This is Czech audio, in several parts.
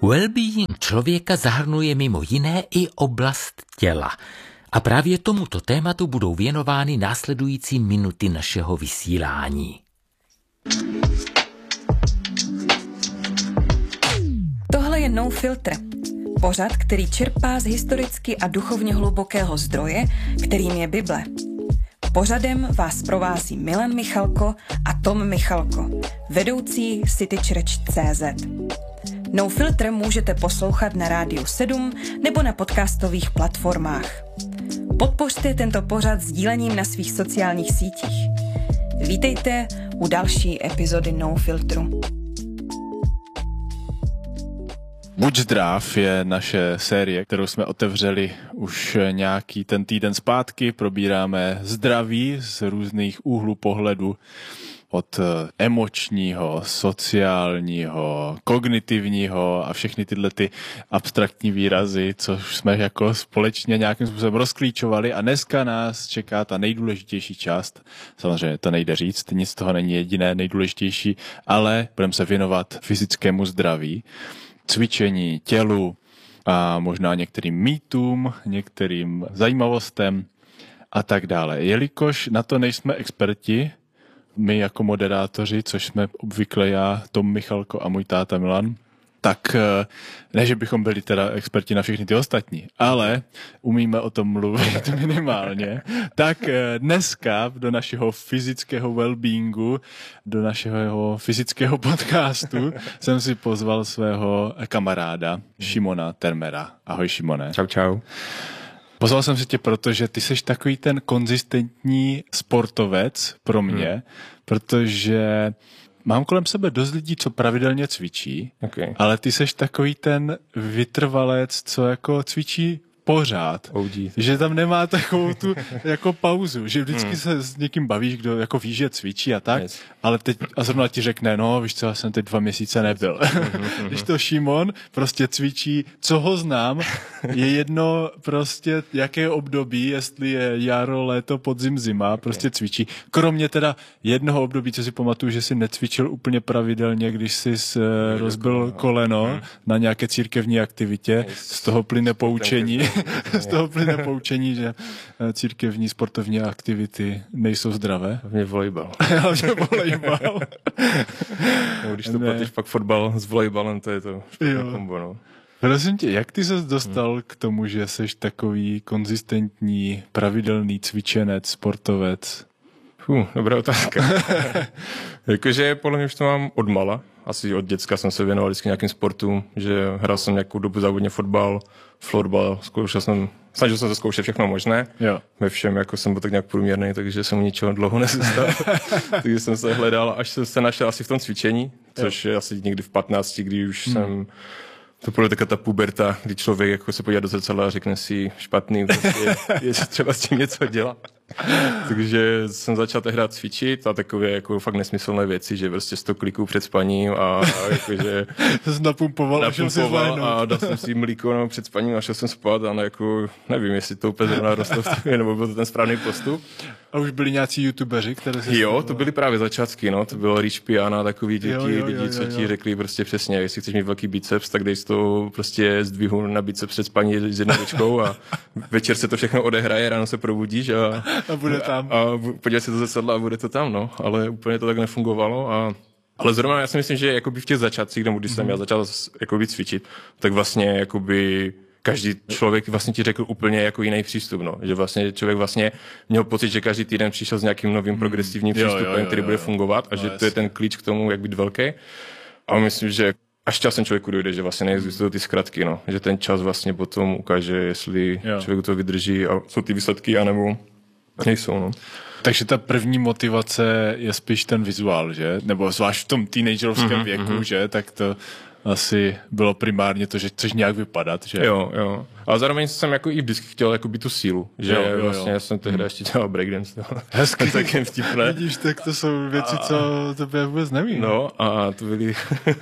Well-being člověka zahrnuje mimo jiné i oblast těla. A právě tomuto tématu budou věnovány následující minuty našeho vysílání. Tohle je No Filter. Pořad, který čerpá z historicky a duchovně hlubokého zdroje, kterým je Bible. Pořadem vás provází Milan Michalko a Tom Michalko, vedoucí citychurch.cz. No Filter můžete poslouchat na Rádiu 7 nebo na podcastových platformách. Podpořte tento pořad sdílením na svých sociálních sítích. Vítejte u další epizody No Filtru. Buď zdrav je naše série, kterou jsme otevřeli už nějaký ten týden zpátky. Probíráme zdraví z různých úhlů pohledu, od emočního, sociálního, kognitivního a všechny tyhle ty abstraktní výrazy, což jsme jako společně nějakým způsobem rozklíčovali, a dneska nás čeká ta nejdůležitější část. Samozřejmě to nejde říct, nic z toho není jediné nejdůležitější, ale budeme se věnovat fyzickému zdraví, cvičení, tělu a možná některým mýtům, některým zajímavostem a tak dále. Jelikož na to nejsme experti, my jako moderátoři, což jsme obvykle já, Tom Michalko a můj táta Milan, tak ne, že bychom byli teda experti na všechny ty ostatní, ale umíme o tom mluvit minimálně. Tak dneska do našeho fyzického wellbeingu, do našeho fyzického podcastu jsem si pozval svého kamaráda Šimona Termera. Ahoj, Šimone. Čau, čau. Pozval jsem si tě, protože ty seš takový ten konzistentní sportovec pro mě, protože mám kolem sebe dost lidí, co pravidelně cvičí, ale ty seš takový ten vytrvalec, co jako cvičí pořád. OG. Že tam nemá takovou tu jako pauzu, že vždycky se s někým bavíš, kdo jako ví, že cvičí a tak, ale teď a zrovna ti řekne, no víš co, já jsem teď 2 měsíce nebyl. Když to Šimon prostě cvičí, co ho znám, je jedno prostě jaké období, jestli je jaro, léto, podzim, zima, prostě cvičí. Kromě teda jednoho období, co si pamatuju, že si necvičil úplně pravidelně, když jsi rozbil koleno na nějaké církevní aktivitě, z toho plyne poučení. Z toho plyne poučení, že církevní sportovní aktivity nejsou zdravé. Hlavně volejbal. Když to platíš pak fotbal s volejbalem, to je to špatné kombo, no. Prosím tě, jak ty ses dostal k tomu, že seš takový konzistentní, pravidelný cvičenec, sportovec? Dobrá otázka. Jakože podle mě už to mám odmala. Asi od děcka jsem se věnoval vždycky nějakým sportům, že hrál jsem nějakou dobu závodně fotbal, florbal, snažil jsem se zkoušet všechno možné. Jo. Ve všem jako jsem byl tak nějak průměrný, takže jsem ničeho dlouho nezůstal. Takže jsem se hledal, až jsem se našel asi v tom cvičení, což je asi někdy v 15, kdy už jsem... To bude taková ta puberta, kdy člověk jako se podívá do zrcadla a řekne si špatný, prostě je třeba s tím něco dělat. Takže jsem začal tehdy cvičit a takové jako fakt nesmyslné věci, že prostě 100 kliků před spaním a jakože... Jsi napumpoval a dal jsem si mlíko před spaním a šel jsem spát a jako nevím, jestli to úplně zrovna rostlo v tobě, nebo byl to ten správný postup. A už byli nějací youtubeři, které se... Jo, to byli právě začátky, no, to bylo Rich Piana, takový lidi, co ti řekli prostě přesně, jestli chceš mít velký biceps, tak dej to prostě zdvihu na biceps před spaní s jednou ručkou a večer se to všechno odehraje, ráno se probudíš a bude tam. A podívej se do zrcadla a bude to tam, no, ale úplně to tak nefungovalo ale zrovna já si myslím, že jakoby v těch začátcích, když jsem já začal jakoby cvičit, tak vlastně jakoby každý člověk vlastně ti řekl úplně jako jiný přístup, no. Že vlastně člověk vlastně měl pocit, že každý týden přišel s nějakým novým progresivním přístupem, který bude fungovat a že to je ten klíč k tomu, jak být velký. A myslím, že až časem člověku dojde, že vlastně neexistují ty zkratky, no. Že ten čas vlastně potom ukáže, jestli člověk to vydrží a jsou ty výsledky, anebo nejsou, no. Takže ta první motivace je spíš ten vizuál, že? Nebo zvlášť v tom teenagerovském věku, že? Tak to asi bylo primárně to, že chceš nějak vypadat, že? Jo. Ale zároveň jsem jako i vždycky chtěl jako být tu sílu, že vlastně já jsem tehdy ještě dělal breakdance. Hezky. Takém vtipné. Vidíš, tak to jsou věci, co tebe vůbec nevím. No a to byly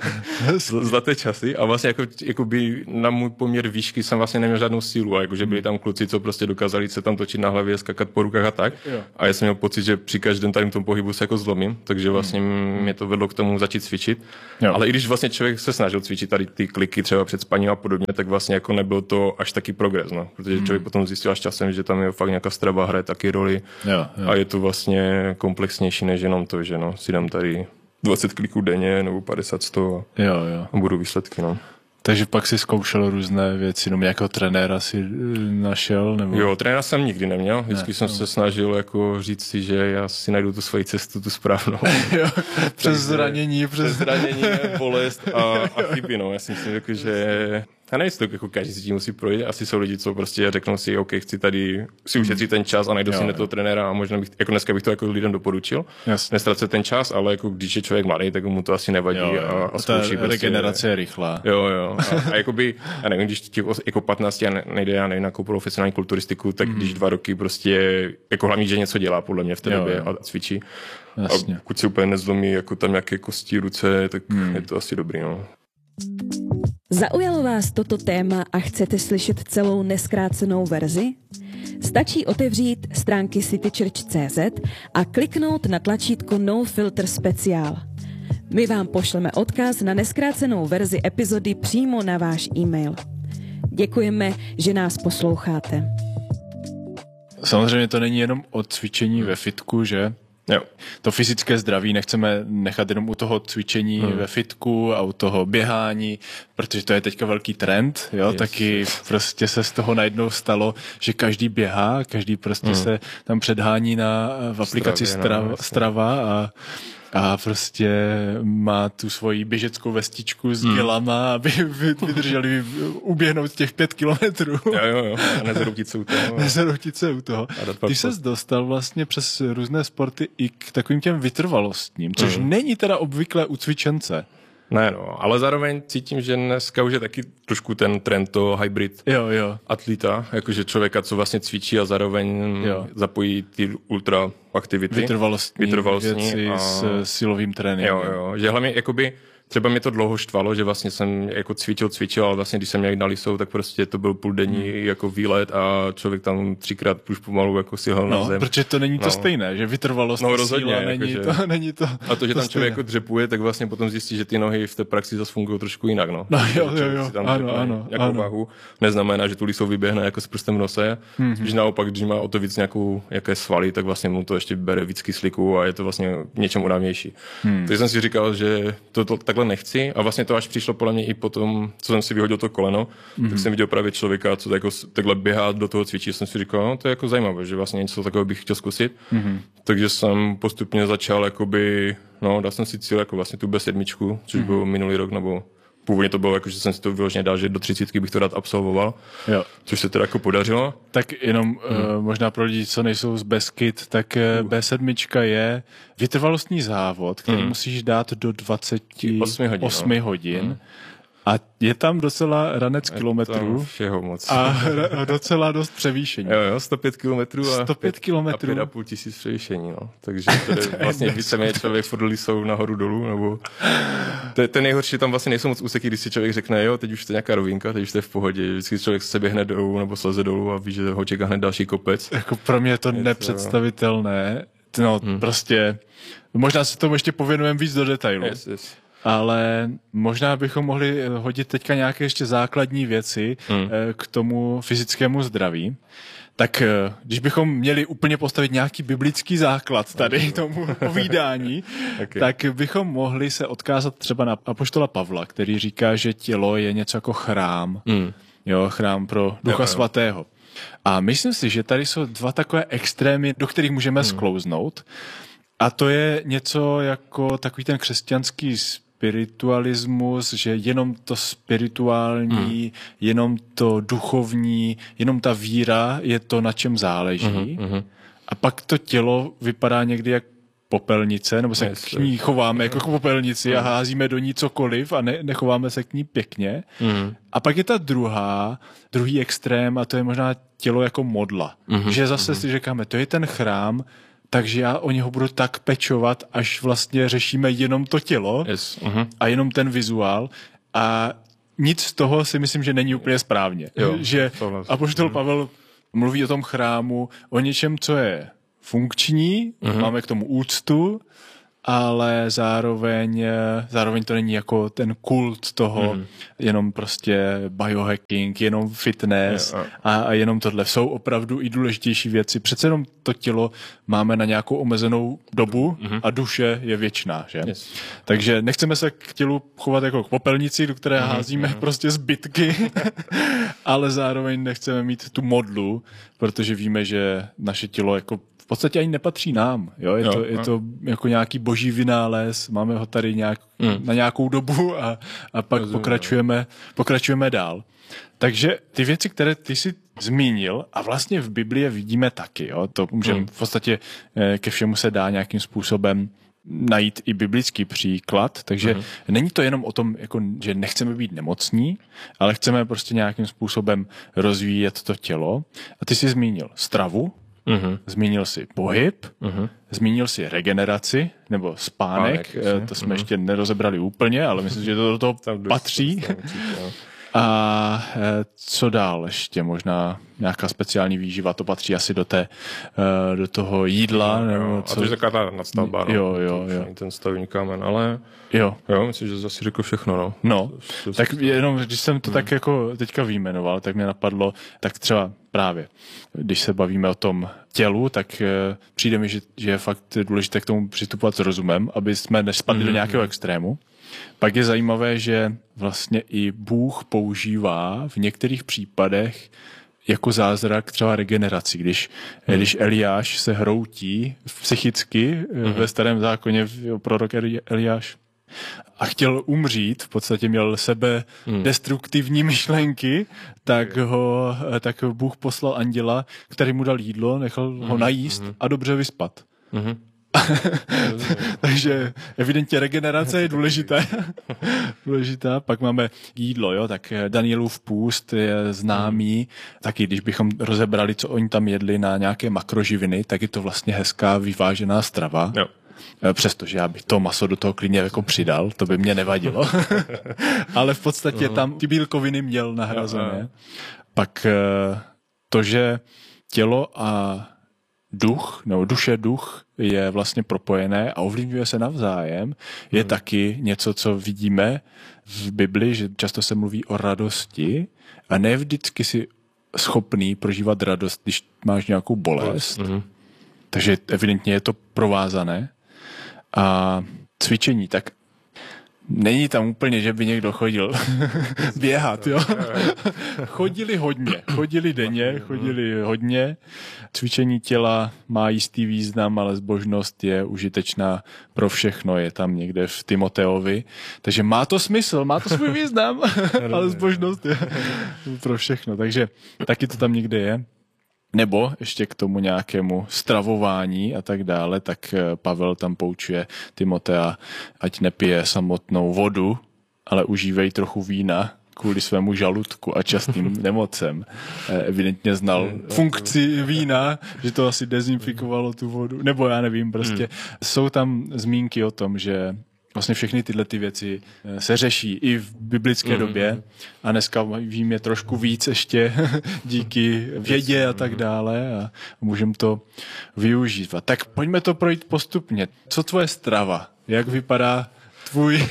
zlaté časy a vlastně jako by na můj poměr výšky jsem vlastně neměl žádnou sílu a jakože byli tam kluci, co prostě dokázali se tam točit na hlavě, skakat po rukách a tak. Jo. A já jsem měl pocit, že při každém tom pohybu se jako zlomím, takže vlastně mě to vedlo k tomu začít cvičit. Jo. Ale i když vlastně člověk se snaží snažil cvičit tady ty kliky třeba před spaním a podobně, tak vlastně jako nebyl to až taky progres, no. Protože člověk potom zjistil až časem, že tam je fakt nějaká strava hraje taky roli a je to vlastně komplexnější než jenom to, že no, si dám tady 20 kliků denně nebo 50, 100 a budou výsledky, no. Takže pak si zkoušel různé věci, no nějakého trenéra si našel? Nebo... Jo, trenéra jsem nikdy neměl, vždycky jsem se snažil jako říct si, že já si najdu tu svoji cestu, tu správnou. Přes zranění, bolest a chyby, no. Já si myslím, jako, že já nevím, to jako každý si tím musí projít. Asi jsou lidi, co prostě řeknou si, OK, chci tady si ušetřit ten čas a najdu si toho trenéra a možná bych, jako dneska bych to jako lidem doporučil. Nestracet ten čas, ale jako když je člověk mladý, tak mu to asi nevadí a zkouší. Ta regenerace je rychlá. Jo. A jakoby, já nevím, když ti jako 15 nejde, já nevím, na profesionální kulturistiku, tak když 2 roky prostě, jako hlavně, že něco dělá podle mě v té době a cvičí. Jasně. A pokud se úplně nezlomí jako tam nějaké kosti, ruce, tak je to asi dobrý, no. Zaujalo vás toto téma a chcete slyšet celou nezkrácenou verzi? Stačí otevřít stránky citychurch.cz a kliknout na tlačítko No Filter Speciál. My vám pošleme odkaz na nezkrácenou verzi epizody přímo na váš e-mail. Děkujeme, že nás posloucháte. Samozřejmě to není jenom o cvičení ve fitku, že? Jo. To fyzické zdraví nechceme nechat jenom u toho cvičení ve fitku a u toho běhání, protože to je teďka velký trend, jo, taky prostě se z toho najednou stalo, že každý běhá, každý prostě se tam předhání v aplikaci Strava a prostě má tu svoji běžeckou vestičku s gelama, aby vydrželi uběhnout těch 5 kilometrů. Jo. A nezaroutit se u toho. Ty ses dostal vlastně přes různé sporty i k takovým těm vytrvalostním, což není teda obvyklé u cvičence. Ne, no, ale zároveň cítím, že dneska už je taky trošku ten trend toho hybrid atleta, jakože člověka, co vlastně cvičí a zároveň zapojí ty ultra aktivity. Vytrvalostní věci s silovým tréninkem. Jo, že hlavně jakoby třeba mě to dlouho štvalo, že vlastně jsem jako cvičil, ale vlastně když jsem měl jít na Lisou, tak prostě to byl půldenní jako výlet a člověk tam 3krát už pomalu jako sihal na zem. Protože to není to stejné, že vytrvalost rozhodně, síla není to. A to, že tam člověk jako dřepuje, tak vlastně potom zjistí, že ty nohy v té praxi zase fungují trošku jinak, no. Jo. Ano. Nějakou váhu neznamená, že tu Lisou vyběhne jako s prstem v nose, když naopak, když má o to víc jaké svaly, tak vlastně mu to ještě bere víc kyslíku a je to vlastně něčem unávější. Takže jsem si říkal, že to takhle nechci a vlastně to až přišlo podle mě i potom, co jsem si vyhodil to koleno, tak jsem viděl právě člověka, co jako takhle běhá do toho cvičí. Jsem si říkal, no, to je jako zajímavé, že vlastně něco takového bych chtěl zkusit. Takže jsem postupně začal jakoby, dal jsem si cíl jako vlastně tu B7, což byl minulý rok, nebo původně to bylo jako, že jsem si to vyloženě dal, že do 30 bych to rád absolvoval, což se teda jako podařilo. Tak jenom možná pro lidi, co nejsou z Beskyd, tak B7 je vytrvalostní závod, který musíš dát do 28 hodin. A je tam docela ranec kilometrů a docela dost převýšení. Jo, 105 kilometrů a 5,5 tisíc převýšení. No. Takže to je vlastně víceméně člověk furt Lisou nahoru dolů. Nebo... To je nejhorší, tam vlastně nejsou moc úseky, když si člověk řekne, jo, teď už to je nějaká rovinka, teď už to je v pohodě. Vždycky člověk se běhne dolů nebo sleze dolů a ví, že ho čeká hned další kopec. Jako pro mě je to nepředstavitelné. Prostě možná se tomu ještě pověnujeme víc do detailu. Yes. Ale možná bychom mohli hodit teďka nějaké ještě základní věci k tomu fyzickému zdraví. Tak když bychom měli úplně postavit nějaký biblický základ tady tomu povídání, tak bychom mohli se odkázat třeba na apoštola Pavla, který říká, že tělo je něco jako chrám. Chrám pro Ducha Svatého. A myslím si, že tady jsou 2 takové extrémy, do kterých můžeme sklouznout. A to je něco jako takový ten křesťanský spiritualismus, že jenom to spirituální, jenom to duchovní, jenom ta víra je to, na čem záleží. A pak to tělo vypadá někdy jak popelnice, nebo se k ní chováme jako k popelnici a házíme do ní cokoliv a nechováme se k ní pěkně. A pak je ta druhý extrém a to je možná tělo jako modla. Že zase si říkáme, to je ten chrám, takže já o něho budu tak pečovat, až vlastně řešíme jenom to tělo a jenom ten vizuál a nic z toho si myslím, že není úplně správně. Že apoštol Pavel mluví o tom chrámu, o něčem, co je funkční, máme k tomu úctu ale zároveň to není jako ten kult toho, jenom prostě biohacking, jenom fitness a jenom tohle. Jsou opravdu i důležitější věci. Přece jenom to tělo máme na nějakou omezenou dobu a duše je věčná, že? Yes. Takže nechceme se k tělu chovat jako k popelnici, do které házíme prostě zbytky, ale zároveň nechceme mít tu modlu, protože víme, že naše tělo jako v podstatě ani nepatří nám. Jo? Je to jako nějaký boží vynález, máme ho tady na nějakou dobu a pak pokračujeme dál. Takže ty věci, které ty jsi zmínil a vlastně v Biblii vidíme taky. Jo? To můžeme v podstatě ke všemu se dá nějakým způsobem najít i biblický příklad, takže není to jenom o tom, jako, že nechceme být nemocní, ale chceme prostě nějakým způsobem rozvíjet to tělo. A ty jsi zmínil stravu, zmínil si pohyb, zmínil si regeneraci, nebo spánek, to jsme ještě nerozebrali úplně, ale myslím, že to do toho patří. A co dál ještě? Možná nějaká speciální výživa, to patří asi do toho jídla. Nebo co? A to je taková ta nadstavba, no. Jo. Ten stavební kámen, ale jo, myslím, že zase řekl všechno, no. No, tak jenom, když jsem to tak jako teďka vyjmenoval, tak mě napadlo, tak třeba právě, když se bavíme o tom tělu, tak přijde mi, že je fakt důležité k tomu přistupovat s rozumem, aby jsme nespadli do nějakého extrému. Pak je zajímavé, že vlastně i Bůh používá v některých případech jako zázrak třeba regeneraci. Když Eliáš se hroutí psychicky ve Starém zákoně, prorok Eliáš, a chtěl umřít, v podstatě měl sebe destruktivní myšlenky, tak Bůh poslal anděla, který mu dal jídlo, nechal ho najíst a dobře vyspat. Takže evidentně regenerace je důležitá. Pak máme jídlo, jo, tak Danielův půst je známý. Taky když bychom rozebrali, co oni tam jedli na nějaké makroživiny, tak je to vlastně hezká vyvážená strava. Jo. Přestože já bych to maso do toho klidně jako přidal, to by mě nevadilo. Ale v podstatě tam ty bílkoviny měl nahrazené. Pak to, že tělo a duch je vlastně propojené a ovlivňuje se navzájem, je taky něco, co vidíme v Bibli, že často se mluví o radosti a ne vždycky si schopný prožívat radost, když máš nějakou bolest. Takže evidentně je to provázané. A cvičení, tak není tam úplně, že by někdo chodil běhat, jo. Chodili denně, hodně. Cvičení těla má jistý význam, ale zbožnost je užitečná pro všechno, je tam někde v Timoteovi. Takže má to smysl, má to svůj význam, ale zbožnost je pro všechno. Takže taky to tam někde je. Nebo ještě k tomu nějakému stravování a tak dále, tak Pavel tam poučuje Timotea, ať nepije samotnou vodu, ale užívej trochu vína kvůli svému žaludku a častým nemocem. Evidentně znal funkci vína, že to asi dezinfikovalo tu vodu, nebo já nevím, prostě. Jsou tam zmínky o tom, že vlastně všechny tyhle ty věci se řeší i v biblické době a dneska vím je trošku víc ještě díky vědě a tak dále a můžeme to využívat. Tak pojďme to projít postupně. Co tvoje strava? Jak vypadá tvůj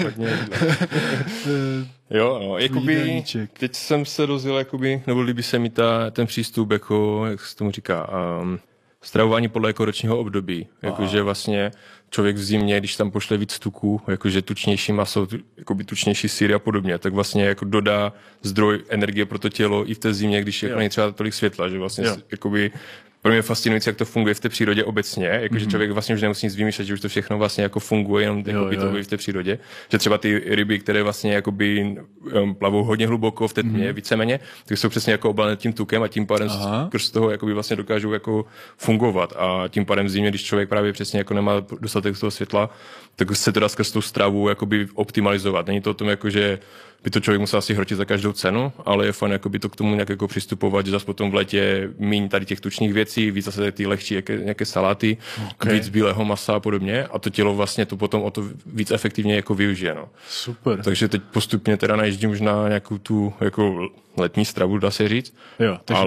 Jo, no, jakoby, teď jsem se rozjel, jakoby, nebo líbí se mi ten přístup, jako, jak se tomu říká, stravování podle jako ročního období. Jakože vlastně člověk v zimě, když tam pošle víc tuků, jakože tučnější maso, jakoby tučnější sýry a podobně, tak vlastně jako dodá zdroj energie pro to tělo i v té zimě, když jako není třeba tolik světla, že vlastně jakoby pro mě je fascinující, jak to funguje v té přírodě obecně, jakože člověk vlastně už nemusí nic vymýšlet, že už to všechno vlastně jako funguje, jenom to v té přírodě, že třeba ty ryby, které vlastně jakoby plavou hodně hluboko v té tmě, víceméně, tak jsou přesně jako obalené tím tukem a tím pádem skrz toho jakoby vlastně dokážou jako fungovat a tím pádem v zimě, když člověk právě přesně jako nemá dostatek toho světla, tak se to dá skrz tu stravu jakoby optimalizovat. Není to o tom, jako, že by to člověk musel asi hrotit za každou cenu, ale je fajn jakoby to k tomu nějak jako přistupovat, že zase potom v létě míň tady těch tučných věcí, víc zase ty lehčí nějaké saláty, víc bílého masa a podobně a to tělo vlastně to potom o to víc efektivně jako využije. No. Super. Takže teď postupně teda najíždím už na nějakou tu jako letní stravu, dá se říct. Jo, takže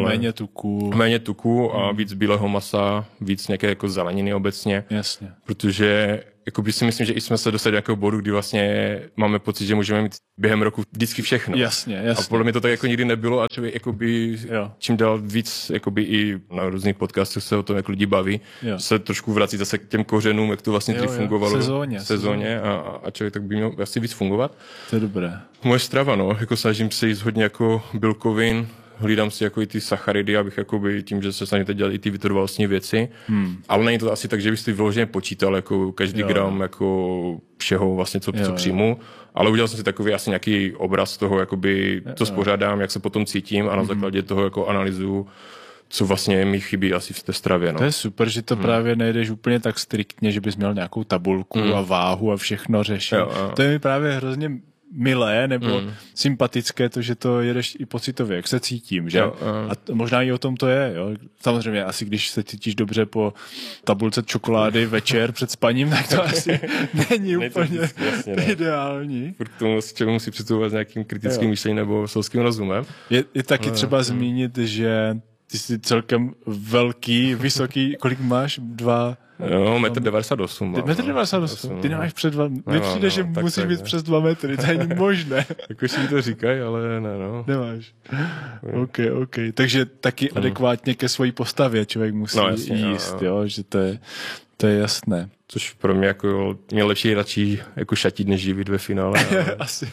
méně tuku a víc bílého masa, víc nějaké jako zeleniny obecně. Jasně. Protože jakoby si myslím, že i jsme se dostali do nějakého bodu, kdy vlastně máme pocit, že můžeme mít během roku vždycky všechno. Jasně. A podle mě to tak jako nikdy nebylo a člověk jakoby čím dál víc jakoby i na různých podcastech se o tom jako lidi baví, se trošku vrací zase k těm kořenům, jak to vlastně dřív fungovalo v sezóně a člověk tak by měl asi víc fungovat. To je dobré. Moje strava, no, jako snažím se jíst hodně jako bílkovin, hlídám si jako i ty sacharidy, abych jakoby tím, že se snažím teď dělat i ty vytrvalostní věci. Ale není to asi tak, že bys ty vyloženě počítal jako každý gram jako všeho vlastně, co přijmu. Ale udělal jsem si takový asi nějaký obraz toho, jakoby, co spořádám, jak se potom cítím a na základě toho jako analyzuju, co vlastně mi chybí asi v té stravě. No. To je super, že to právě nejdeš úplně tak striktně, že bys měl nějakou tabulku a váhu a všechno řešit. To je mi právě hrozně milé nebo sympatické to, že to jedeš i pocitově, jak se cítím, že? A možná i o tom to je, jo. Samozřejmě asi když se cítíš dobře po tabulce čokolády večer před spaním, tak to asi není úplně ideální. K tomu člověk musí přistupovat s nějakým kritickým myšlením nebo selským rozumem. Je taky třeba zmínit, že ty jsi celkem velký, vysoký, kolik máš? 1,98 m. 1,98 m? Ty nemáš před 2 metry. Mně přijde, že musíš být přes 2 metry, to není možné. Jako si mi to říkají, ale ne, no. Nemáš. OK. Takže taky adekvátně ke své postavě člověk musí jíst, jo, že to je jasné. Což pro mě jako mě radši jako šatit, než živit ve finále. Ale... Asi.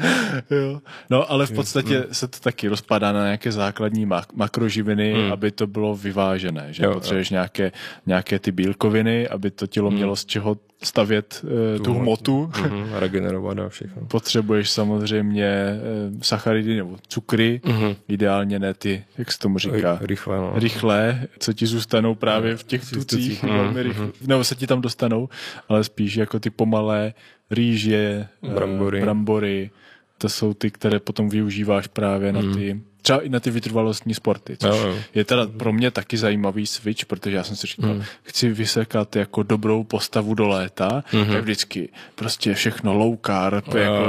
Jo. No, ale v podstatě se to taky rozpadá na nějaké základní makroživiny, aby to bylo vyvážené. Že potřebuješ nějaké ty bílkoviny, aby to tělo mělo z čeho stavět tu hmotu. Regenerovat a všechno. Potřebuješ samozřejmě sacharidy nebo cukry, ideálně ne ty, jak se tomu říká, rychlé, co ti zůstanou právě v těch tucích, velmi rychle, nebo se ti tam dostanou, ale spíš jako ty pomalé rýže, brambory, to jsou ty, které potom využíváš právě na ty, třeba i na ty vytrvalostní sporty, což je teda pro mě taky zajímavý switch, protože já jsem si říkal, chci vysekat jako dobrou postavu do léta, tak vždycky prostě všechno low carb, jako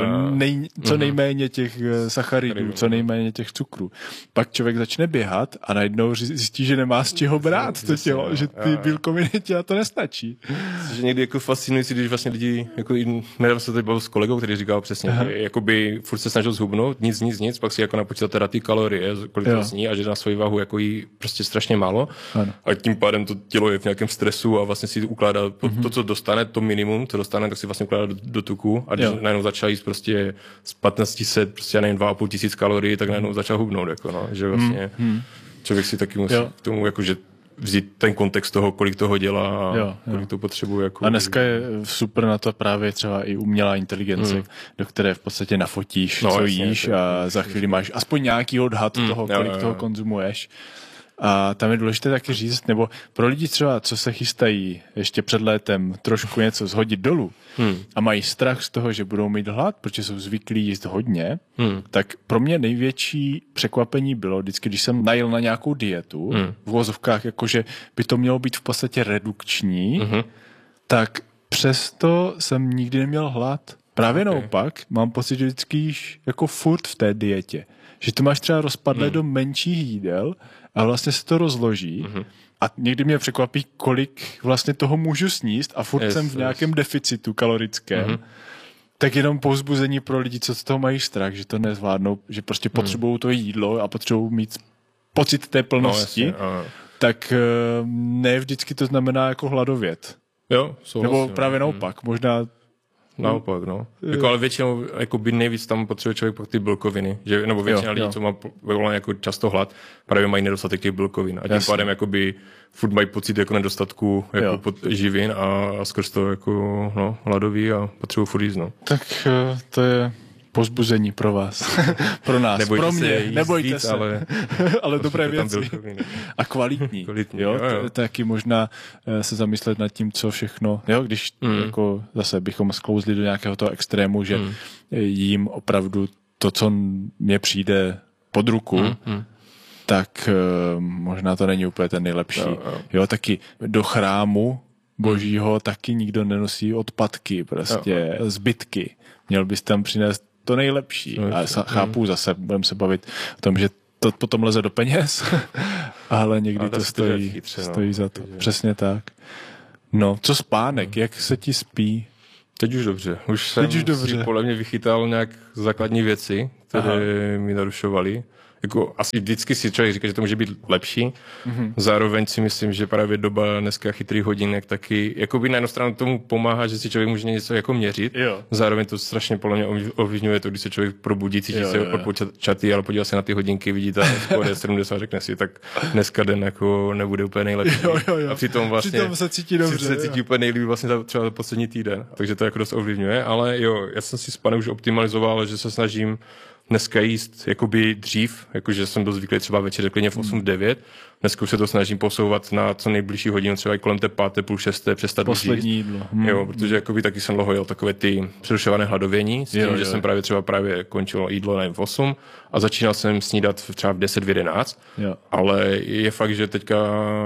co nejméně těch sacharidů, co nejméně těch cukrů. Pak člověk začne běhat a najednou zjistí, že nemá z čeho brát to tělo, že ty bílkoviny ti na to nestačí. Že někdy jako fascinující, když vlastně lidi, jako nedávno se tady bavil s kolegou, který říkal přesně, jakoby furt se snažil zhubnout, nic, pak si jako napočítal teda ty kalorie, kolik to sní a že na svoji váhu jako jí prostě strašně málo. Ano. A tím pádem to tělo je v nějakém stresu a vlastně si ukládá to, co dostane, to minimum, co dostane, tak si vlastně ukládá do tuku a když najednou začal jíst prostě z 1500, prostě já nevím, 2500 kalorií, tak najednou začal hubnout, jako no, že vlastně člověk si taky musí k tomu jakože vzít ten kontext toho, kolik toho dělá a kolik to potřebuje. Jako... A dneska je super na to právě třeba i umělá inteligence, do které v podstatě nafotíš, co jíš a za chvíli máš aspoň nějaký odhad toho, kolik toho konzumuješ. A tam je důležité taky říct, nebo pro lidi třeba, co se chystají ještě před létem trošku něco zhodit dolů a mají strach z toho, že budou mít hlad, protože jsou zvyklí jíst hodně, tak pro mě největší překvapení bylo vždycky, když jsem najel na nějakou dietu, v uvozovkách, jakože by to mělo být v podstatě redukční, tak přesto jsem nikdy neměl hlad. Právě naopak, mám pocit, že vždycky jíš jako furt v té dietě. Že to máš třeba rozpadlé do menších jídel a vlastně se to rozloží a někdy mě překvapí, kolik vlastně toho můžu sníst a furt jsem v nějakém deficitu kalorickém. Tak jenom povzbuzení pro lidi, co z toho mají strach, že to nezvládnou, že prostě potřebují to jídlo a potřebují mít pocit té plnosti, tak ne vždycky to znamená jako hladovět. Jo, nebo právě naopak, možná naopak, no. Jako, ale většinou jako by nejvíc tam potřebuje člověk pak ty bílkoviny, že nebo většina lidí, co má jako často hlad, právě mají nedostatek těch bílkovin a tím pádem jakoby furt mají pocit jako nedostatku jako živin a skrz to jako hladoví a potřebují furt jíst, no. Tak to je povzbuzení pro vás, pro nás, nebojte pro mě, nebojte se, ale dobré věci a kvalitní. Jo? Taky možná se zamyslet nad tím, co všechno, jo, když jako zase bychom sklouzli do nějakého toho extrému, že jím opravdu to, co mně přijde pod ruku, tak možná to není úplně ten nejlepší. Jo, taky do chrámu božího taky nikdo nenosí odpadky, prostě zbytky. Měl bys tam přinést to nejlepší. A chápu zase, budeme se bavit o tom, že to potom leze do peněz, ale někdy to stojí za to. Přesně tak. No, co spánek, jak se ti spí? Teď už dobře. Už jsem si podle mě vychytal nějak základní věci, které mi narušovaly. Jako asi vždycky si člověk říká, že to může být lepší. Zároveň si myslím, že právě doba dneska chytrých hodinek taky, jakoby na jednu stranu tomu pomáhá, že si člověk může něco jako měřit. Jo. Zároveň to strašně podle mě ovlivňuje to, když se člověk probudí, cítí se odpočatý, ale podívá se na ty hodinky, vidí ta skóre 70, řekne si, tak dneska den jako nebude úplně nejlepší. Jo. A přitom vlastně se cítí dobře. Se cítí úplně nejlíp vlastně třeba poslední týden. Takže to jako dost ovlivňuje, ale jo, já jsem si spánek už optimalizoval, že se snažím dneska jíst jakoby dřív, jakože jsem byl zvyklý třeba večer klidně v 8-9. Dneska už se to snažím posouvat na co nejbližší hodinu, třeba i kolem té 5, půl 6, přestat poslední jídlo. Jo, protože jakoby taky jsem dlouho jel takové ty přerušované hladovění, s tím, že jsem právě končil jídlo nevím, v 8 a začínal jsem snídat třeba v 10, v 11. Jo. Ale je fakt, že teďka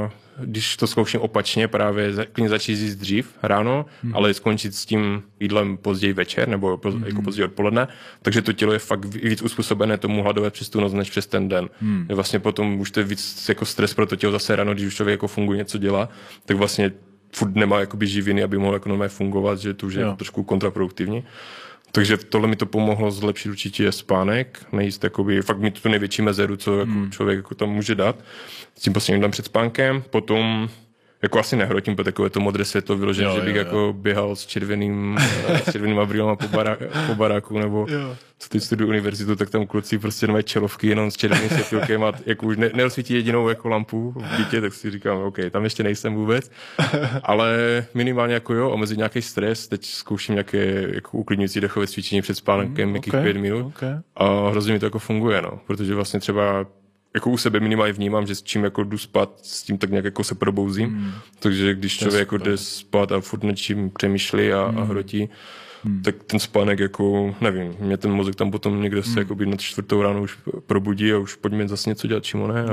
když to zkouším opačně, právě klidně začít jíst dřív ráno, ale skončit s tím jídlem později večer nebo jako později odpoledne, takže to tělo je fakt víc uspůsobené tomu hladovat přes tu noc než přes ten den. Vlastně potom už to je víc jako stres pro to tělo zase ráno, když už člověk jako funguje, něco dělá, tak vlastně furt nemá jakoby živiny, aby mohl jako normálně fungovat, že to už je trošku kontraproduktivní. Takže tohle mi to pomohlo zlepšit určitě spánek, nejíst jakoby, fakt mít tu největší mezeru, co jako člověk jako tam může dát. S tím posledním dám před spánkem, potom jako asi nehrotím po takové to modré světlo vyložené, že bych jako běhal s červenýma brýlema po baráku, nebo co teď studuju univerzitu, tak tam kluci prostě nové čelovky jenom s červeným světilkem a jako už nerozsvítí jedinou jako lampu v bytě, tak si říkám, OK, tam ještě nejsem vůbec, ale minimálně jako omezit nějaký stres, teď zkouším nějaké jako uklidňující dechové cvičení před spánkem, nějakých 5 minut a hrozně mi to jako funguje, protože vlastně třeba jako u sebe minimálně vnímám, že s čím jako jdu spát, s tím tak nějak jako se probouzím. Takže když člověk jako jde spát a furt nad čím přemýšlí a hrotí, tak ten spánek jako, nevím, mě ten mozek tam potom někde se jako na 4. ráno už probudí a už pojďme zase něco dělat, čím ne.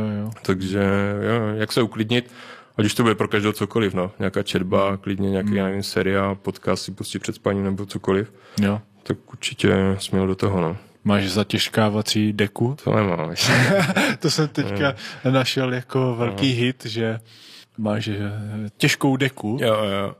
Takže jak se uklidnit, ať už to bude pro každého cokoliv, nějaká četba, klidně nějaký, nevím, seriál, podcast si pustit před spaním nebo cokoliv, tak určitě směl do toho, Máš zatěžkávací deku? To nemám. To jsem teďka našel jako velký hit, že máš těžkou deku. Jo.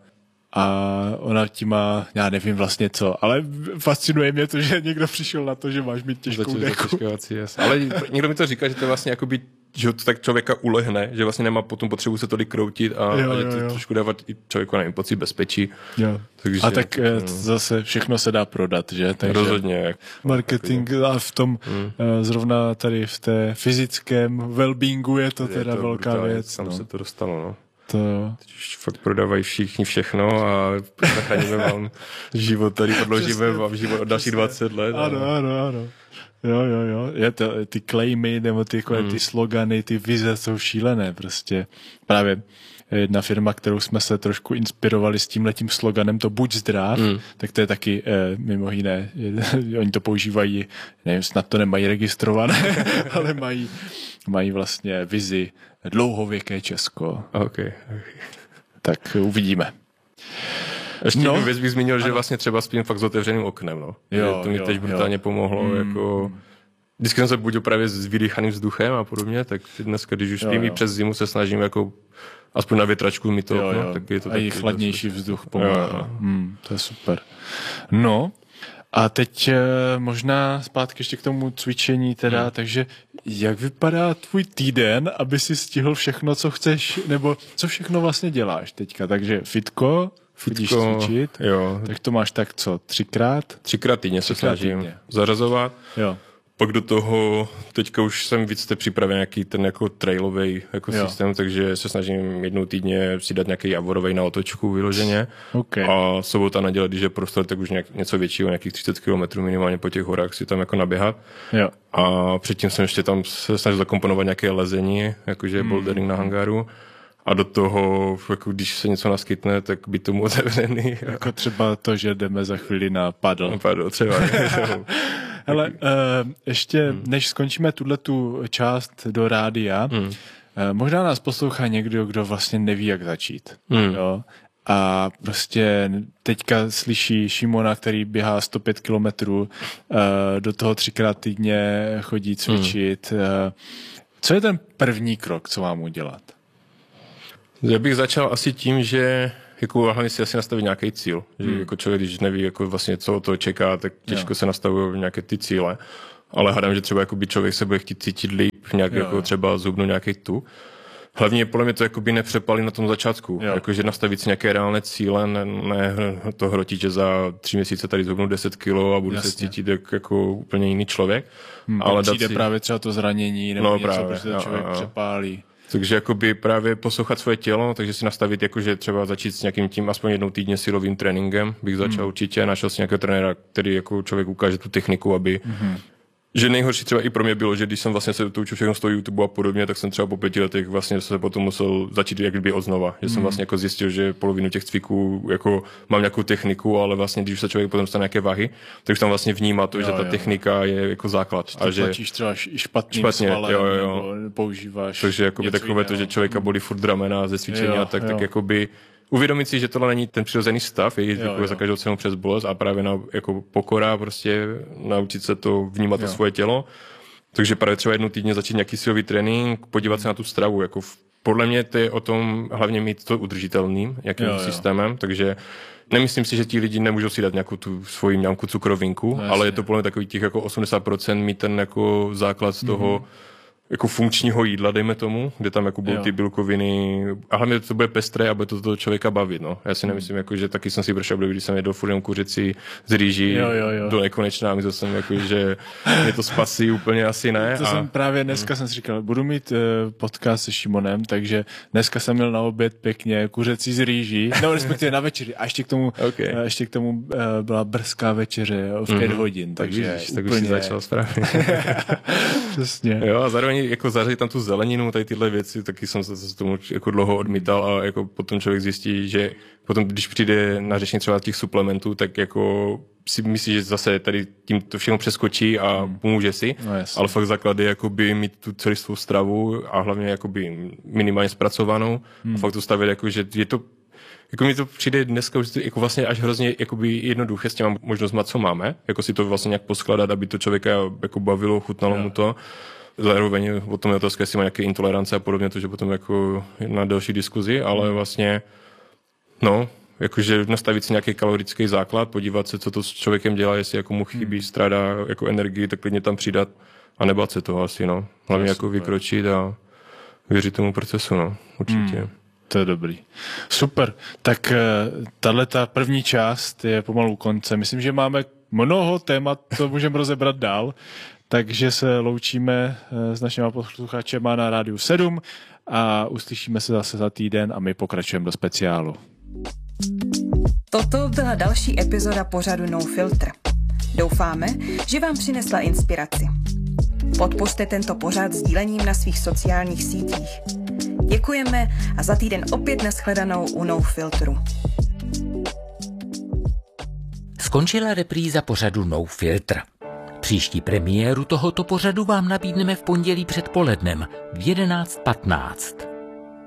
A ona ti má, já nevím vlastně co, ale fascinuje mě to, že někdo přišel na to, že máš mít těžkou deku. Ale někdo mi to říká, že to vlastně jakoby, že to tak člověka ulehne, že vlastně nemá potom potřebu se tolik kroutit a že to trošku dávat i člověku, nevím, pocit bezpečí. Jo. Takže, a tak zase všechno se dá prodat, že? Takže rozhodně. Marketing a v tom zrovna tady v té fyzickém wellbeingu je to teda velká věc. Tam se to dostalo, Teď už fakt prodávají všichni všechno a zachráníme vám život, tady prodloužíme vám život od dalších 20 let. Ano. Jo. Je to, ty claimy nebo ty slogany, ty vize jsou šílené prostě. Právě jedna firma, kterou jsme se trošku inspirovali s tímhletím sloganem, to buď zdrav, tak to je taky mimo jiné, oni to používají, nevím, snad to nemají registrované, ale mají vlastně vizi dlouhověké Česko. Okay. Tak uvidíme. Ještě jednu věc bych zmínil, že vlastně třeba spím fakt s otevřeným oknem. To mi teď brutálně pomohlo. Jako vždycky jsem se budil právě s vydýchaným vzduchem a podobně, tak dneska, když už spím i přes zimu, se snažím jako aspoň na větračku mít to okno. Tak je to a i chladnější vzduch pomáhá. To je super. No, a teď možná zpátky ještě k tomu cvičení teda, takže jak vypadá tvůj týden, aby si stihl všechno, co chceš, nebo co všechno vlastně děláš teďka, takže fitko, chodíš cvičit, tak to máš tak co, 3x? 3x týdně se snažím zařazovat. Jo. Pak do toho, teďka už jsem víc připraven nějaký ten jako trailový jako systém, takže se snažím jednou týdně si dát nějaký javorovej na otočku vyloženě. Okay. A sobota, neděle, když je prostor, tak už něco většího, nějakých 30 km minimálně po těch horách si tam jako naběhat. Jo. A předtím jsem ještě tam se snažil zakomponovat nějaké lezení, jakože bouldering na hangáru. A do toho, jako když se něco naskytne, tak být tomu otevřený. Jako třeba to, že jdeme za chvíli na paddle. Paddle, třeba. Hele, ještě než skončíme tuhletu část do rádia, možná nás poslouchá někdo, kdo vlastně neví, jak začít. Jo? A prostě teďka slyší Šimona, který běhá 105 kilometrů, do toho 3x týdně chodí cvičit. Co je ten první krok, co mám udělat? Já bych začal asi tím, že jako hlavně si asi nastavit nějaký cíl. Že jako člověk, když neví jako vlastně co to čeká, tak těžko se nastavují nějaké ty cíle. Ale hádám, že třeba jakoby člověk se bude chtít cítit líp, nějak jako třeba zubnout nějaký tu. Hlavně podle mě to jakoby nepřepálí na tom začátku. Jakože nastavit si nějaké reálné cíle, ne to hrotit, že za 3 měsíce tady zhubnu 10 kilo a budu se cítit jako úplně jiný člověk. Ale přijde právě třeba to zranění nebo něco, právě, protože člověk přepálí. Takže jakoby právě poslouchat svoje tělo, takže si nastavit jakože třeba začít s nějakým tím aspoň jednou týdně silovým tréninkem, bych začal určitě, našel si nějakého trenéra, který jako člověk ukáže tu techniku, aby že nejhorší třeba i pro mě bylo, že když jsem vlastně se to učil všechno z toho YouTube a podobně, tak jsem třeba po 5 letech vlastně se potom musel začít jak kdyby odznova. Že jsem vlastně jako zjistil, že polovinu těch cviků jako mám nějakou techniku, ale vlastně když se člověk potom stane nějaké váhy, tak už tam vlastně vnímá to, že ta technika je jako základ. A že tlačíš třeba špatně svalem, nebo používáš. Takže jakoby takové to, že člověka bolí furt ramena ze cvičení a tak jakoby uvědomit si, že tohle není ten přirozený stav, je za každou cenu přes bolest a právě jako pokora, prostě naučit se to vnímat to svoje tělo. Takže právě třeba jednou týdně začít nějaký silový trénink, podívat se na tu stravu. Jako podle mě to je o tom hlavně mít to udržitelným jakým systémem, takže nemyslím si, že ti lidi nemůžou si dát nějakou tu svoji nějakou cukrovinku, ale je to podle mě takový těch jako 80% mít ten jako základ z toho jako funkčního jídla, dejme tomu, kde tam jako budou ty bílkoviny a hlavně to bude pestré a bude to toho člověka bavit, no. Já si nemyslím, jako, že taky jsem si prošel období, když jsem jedl furt jenom kuřeci z rýží do nekonečna a myslel jsem, jako, že mě to spasí úplně asi ne. To jsem právě dneska jsem si říkal, budu mít podcast se Šimonem, takže dneska jsem měl na oběd pěkně kuřecí z rýží, no respektive na večeři a ještě k tomu byla brzká večeře v 5 hodin, takže tak už si začal správně. Přesně. Jo, a zároveň jako zařadit tam tu zeleninu, tady tyhle věci, taky jsem se tomu jako dlouho odmítal a jako potom člověk zjistí, že potom, když přijde na řešení třeba těch suplementů, tak jako si myslí, že zase tady tím to všechno přeskočí a pomůže si, ale fakt základ je jakoby mít tu celistvou stravu a hlavně jakoby minimálně zpracovanou a fakt to stavit jako, že je to jako mi to přijde dneska už jako vlastně až hrozně jakoby jednoduché s těma možnostma, co máme, jako si to vlastně nějak poskladat, aby to člověka jako bavilo, chutnalo mu to. Zároveň potom je otázka, jestli má nějaké intolerance a podobně, to, že potom jako na další diskuzi, ale vlastně jakože nastavit si nějaký kalorický základ, podívat se, co to s člověkem dělá, jestli jako mu chybí, strádá jako energii, tak klidně tam přidat a nebát se toho asi, no. Hlavně jako vykročit a věřit tomu procesu, no, určitě. To je dobrý. Super. Tak tahleta první část je pomalu u konce. Myslím, že máme mnoho témat, co můžeme rozebrat dál, takže se loučíme s našimi posluchačema na Rádiu 7 a uslyšíme se zase za týden a my pokračujeme do speciálu. Toto byla další epizoda pořadu No Filter. Doufáme, že vám přinesla inspiraci. Podpořte tento pořad sdílením na svých sociálních sítích. Děkujeme a za týden opět nashledanou u No Filtru. Skončila repríza pořadu No Filter. Příští premiéru tohoto pořadu vám nabídneme v pondělí předpolednem v 11:15.